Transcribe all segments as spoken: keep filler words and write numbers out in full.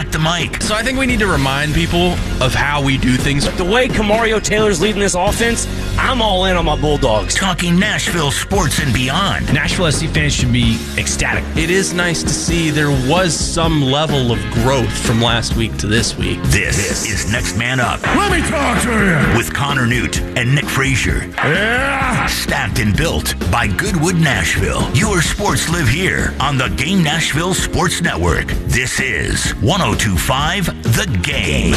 back to Mike. So I think we need to remind people of how we do things. The way Kamario Taylor's leading this offense, I'm all in on my Bulldogs. Talking Nashville sports and beyond. Nashville S C fans should be ecstatic. It is nice to see there was some level of growth from last week to this week. This, this is Next Man Up. Let me talk to you. With Connor Newt and Nick Frazier. Yeah. Stacked and built by Goodwood Nashville. Your sports live here on the Game Nashville Sports Network. This is one oh two point five The Game.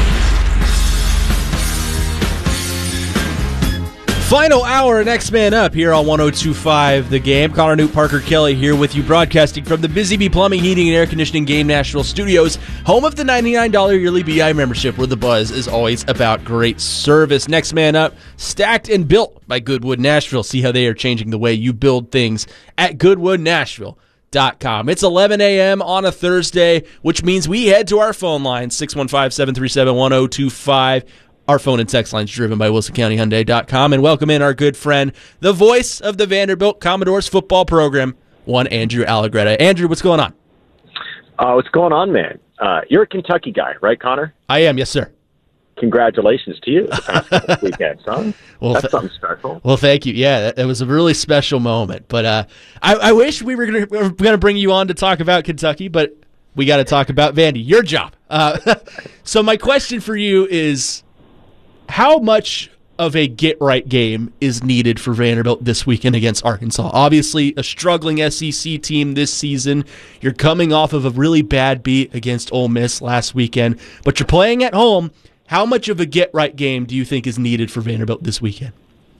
Final hour, Next Man Up here on one oh two point five The Game. Connor Newt, Parker Kelly here with you, broadcasting from the Busy Bee Plumbing, Heating, and Air Conditioning Game Nashville Studios, home of the ninety-nine dollars yearly B I membership, where the buzz is always about great service. Next Man Up, stacked and built by Goodwood Nashville. See how they are changing the way you build things at goodwood nashville dot com. It's eleven a.m. on a Thursday, which means we head to our phone line, six one five, seven three seven, one oh two five. Our phone and text lines driven by wilson county hyundai dot com. And welcome in our good friend, the voice of the Vanderbilt Commodores football program, one Andrew Allegretta. Andrew, what's going on? Uh, what's going on, man? Uh, you're a Kentucky guy, right, Connor? I am, yes, sir. Congratulations to you the past couple of weekends, huh? Well, That's th- something special. Well, thank you. Yeah, that, that was a really special moment. But uh, I, I wish we were going to bring you on to talk about Kentucky, but we got to talk about Vandy, your job. Uh, so my question for you is, how much of a get-right game is needed for Vanderbilt this weekend against Arkansas? Obviously, a struggling S E C team this season. You're coming off of a really bad beat against Ole Miss last weekend, but you're playing at home. How much of a get-right game do you think is needed for Vanderbilt this weekend?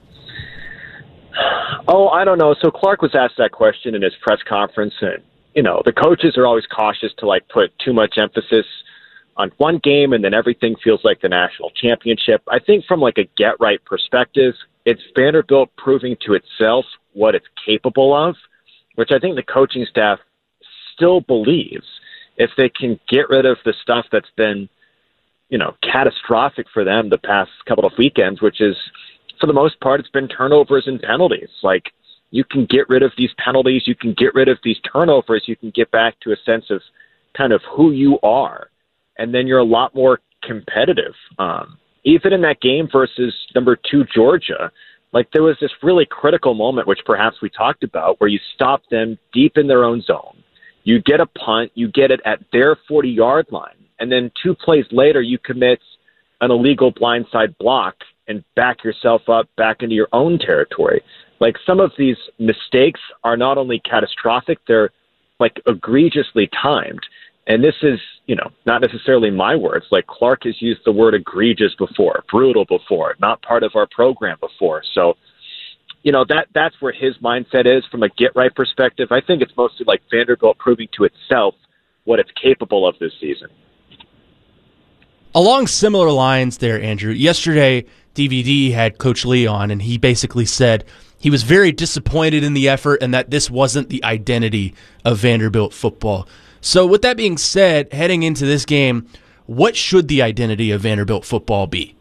Oh, I don't know. So Clark was asked that question in his press conference, and, you know, the coaches are always cautious to, like, put too much emphasis on one game and then everything feels like the national championship. I think from like a get-right perspective, it's Vanderbilt proving to itself what it's capable of, which I think the coaching staff still believes. If they can get rid of the stuff that's been, you know, catastrophic for them the past couple of weekends, which is, for the most part, it's been turnovers and penalties. Like, you can get rid of these penalties, you can get rid of these turnovers, you can get back to a sense of kind of who you are. And then you're a lot more competitive. Um, even in that game versus number two Georgia, like there was this really critical moment, which perhaps we talked about, where you stop them deep in their own zone. You get a punt, you get it at their forty-yard line, and then two plays later you commit an illegal blindside block and back yourself up back into your own territory. Like some of these mistakes are not only catastrophic, they're like egregiously timed. And this is, you know, not necessarily my words. Like Clark has used the word egregious before, brutal before, not part of our program before. So, you know, that that's where his mindset is from a get-right perspective. I think it's mostly like Vanderbilt proving to itself what it's capable of this season. Along similar lines there, Andrew, yesterday D V D had Coach Lee on, and he basically said he was very disappointed in the effort and that this wasn't the identity of Vanderbilt football. So with that being said, heading into this game, what should the identity of Vanderbilt football be?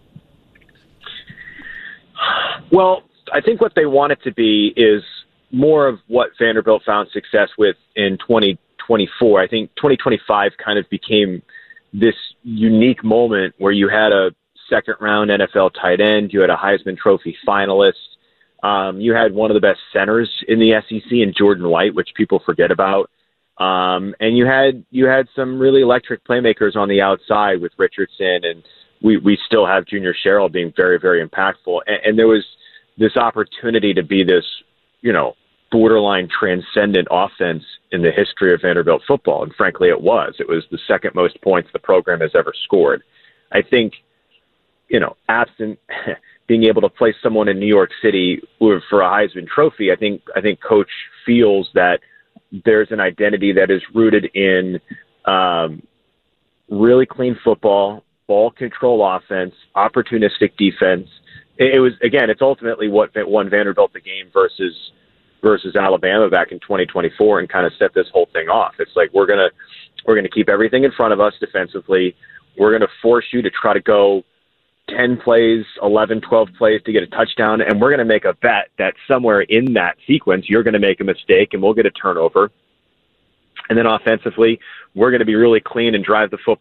Well, I think what they want it to be is more of what Vanderbilt found success with in twenty twenty-four. I think twenty twenty-five kind of became this unique moment where you had a second-round N F L tight end, you had a Heisman Trophy finalist, um, you had one of the best centers in the S E C in Jordan White, which people forget about. Um, and you had you had some really electric playmakers on the outside with Richardson, and we, we still have Junior Sherrill being very, very impactful. And, and there was this opportunity to be this, you know, borderline transcendent offense in the history of Vanderbilt football. And frankly, it was. It was the second most points the program has ever scored. I think, you know, absent being able to play someone in New York City for a Heisman Trophy, I think I think Coach feels that there's an identity that is rooted in um, really clean football, ball control offense, opportunistic defense. It, it was, again, it's ultimately what won Vanderbilt the game versus versus Alabama back in twenty twenty-four and kind of set this whole thing off. It's like we're gonna we're gonna keep everything in front of us defensively. We're gonna force you to try to go ten plays, eleven, twelve plays to get a touchdown, and we're going to make a bet that somewhere in that sequence you're going to make a mistake and we'll get a turnover. And then offensively, we're going to be really clean and drive the football